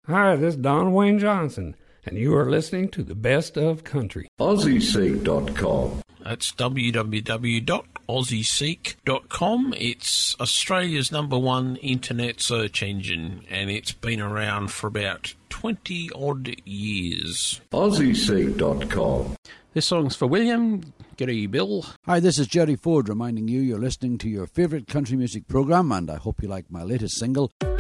Hi, this is Don Wayne Johnson, and you are listening to the Best of Country. AussieSeek.com. That's www.aussieseek.com. It's Australia's #1 internet search engine, and it's been around for about 20-odd years. AussieSeek.com. This song's for William. G'day, Bill. Hi, this is Jerry Ford reminding you you're listening to your favourite country music programme, and I hope you like my latest single.